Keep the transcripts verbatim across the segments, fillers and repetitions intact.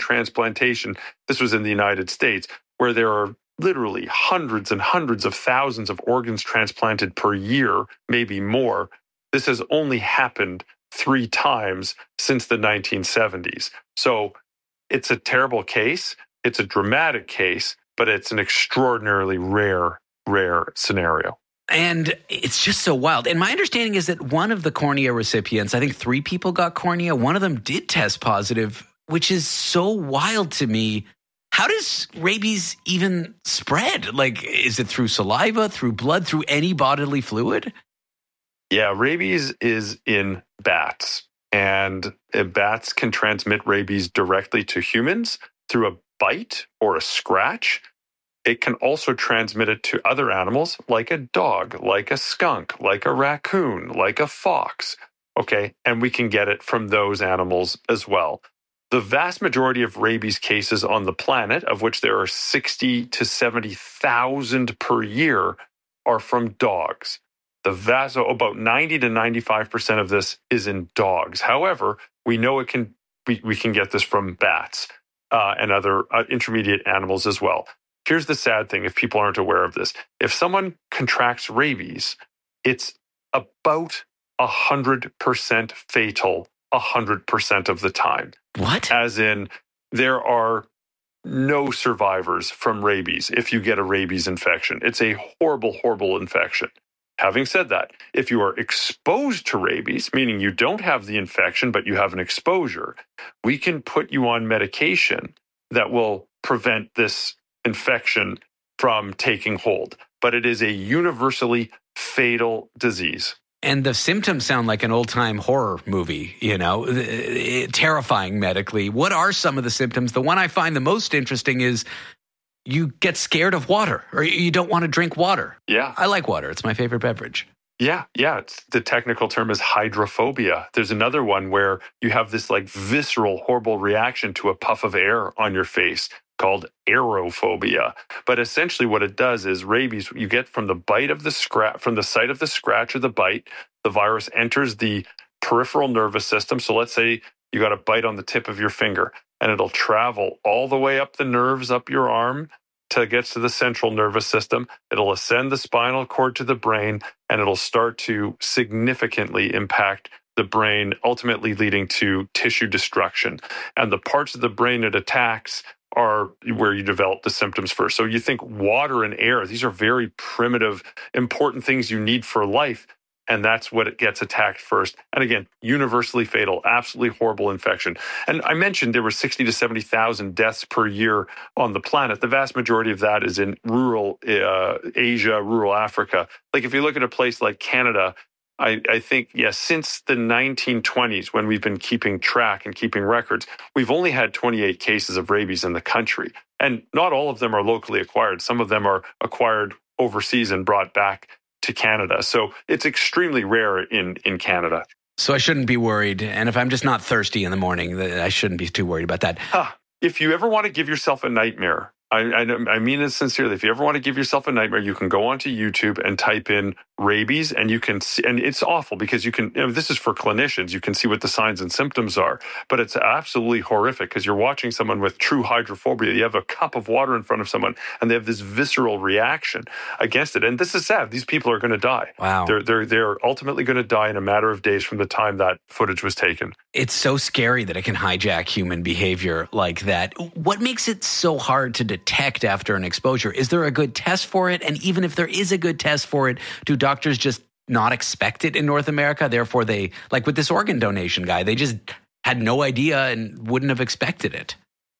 transplantation, this was in the United States, where there are literally hundreds and hundreds of thousands of organs transplanted per year, maybe more. This has only happened three times since the nineteen seventies. So it's a terrible case. It's a dramatic case, but it's an extraordinarily rare, rare scenario. And it's just so wild. And my understanding is that one of the cornea recipients, I think three people got cornea, one of them did test positive, which is so wild to me. How does rabies even spread? Like, is it through saliva, through blood, through any bodily fluid? Yeah, rabies is in bats. And bats can transmit rabies directly to humans through a bite or a scratch. It can also transmit it to other animals like a dog, like a skunk, like a raccoon, like a fox. Okay, and we can get it from those animals as well. The vast majority of rabies cases on the planet, of which there are sixty to seventy thousand per year, are from dogs. The vast, so about ninety to ninety-five percent of this is in dogs. However, we know it can we, we can get this from bats uh, and other uh, intermediate animals as well. Here's the sad thing, if people aren't aware of this. If someone contracts rabies, it's about one hundred percent fatal one hundred percent of the time. What? As in, there are no survivors from rabies if you get a rabies infection. It's a horrible, horrible infection. Having said that, if you are exposed to rabies, meaning you don't have the infection, but you have an exposure, we can put you on medication that will prevent this infection from taking hold. But it is a universally fatal disease. And the symptoms sound like an old-time horror movie, you know, terrifying medically. What are some of the symptoms? The one I find the most interesting is you get scared of water, or you don't want to drink water. Yeah. I like water. It's my favorite beverage. Yeah, yeah. It's, the technical term is hydrophobia. There's another one where you have this like visceral, horrible reaction to a puff of air on your face called aerophobia. But essentially what it does is rabies, you get from the bite of the scratch, from the site of the scratch or the bite, the virus enters the peripheral nervous system. So let's say you got a bite on the tip of your finger, and it'll travel all the way up the nerves, up your arm, till it gets to the central nervous system. It'll ascend the spinal cord to the brain, and it'll start to significantly impact the brain, ultimately leading to tissue destruction. And the parts of the brain it attacks are where you develop the symptoms first. So you think water and air, these are very primitive, important things you need for life. And that's what it gets attacked first. And again, universally fatal, absolutely horrible infection. And I mentioned there were sixty to seventy thousand deaths per year on the planet. The vast majority of that is in rural uh, Asia, rural Africa. Like if you look at a place like Canada, I, I think, yes, yeah, since the nineteen twenties, when we've been keeping track and keeping records, we've only had twenty-eight cases of rabies in the country. And not all of them are locally acquired. Some of them are acquired overseas and brought back to Canada. So it's extremely rare in, in Canada. So I shouldn't be worried. And if I'm just not thirsty in the morning, I shouldn't be too worried about that. Huh. If you ever want to give yourself a nightmare, I, I, I mean it sincerely. If you ever want to give yourself a nightmare, you can go onto YouTube and type in rabies, and you can see, and it's awful because you can, you know, this is for clinicians, you can see what the signs and symptoms are, but it's absolutely horrific because you're watching someone with true hydrophobia. You have a cup of water in front of someone and they have this visceral reaction against it. And this is sad. These people are going to die. Wow. They're, they're, they're ultimately going to die in a matter of days from the time that footage was taken. It's so scary that it can hijack human behavior like that. What makes it so hard to detect after an exposure? Is there a good test for it? And even if there is a good test for it, do doctors just not expect it in North America? Therefore, they, like with this organ donation guy, they just had no idea and wouldn't have expected it.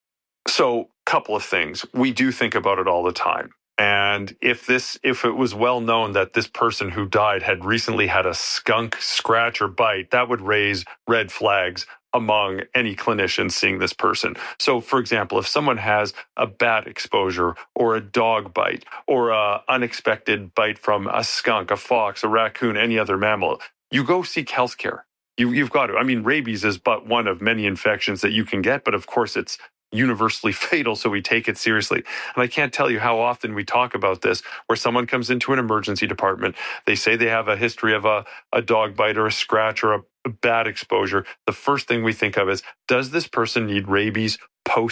So, couple of things. We do think about it all the time. And if this, if it was well known that this person who died had recently had a skunk scratch or bite, that would raise red flags among any clinician seeing this person. So, for example, if someone has a bat exposure or a dog bite or an unexpected bite from a skunk, a fox, a raccoon, any other mammal, you go seek healthcare. You, you've got to. I mean, rabies is but one of many infections that you can get, but of course it's universally fatal, so we take it seriously. And I can't tell you how often we talk about this, where someone comes into an emergency department, they say they have a history of a, a dog bite or a scratch or a, a bat exposure. The first thing we think of is, does this person need rabies post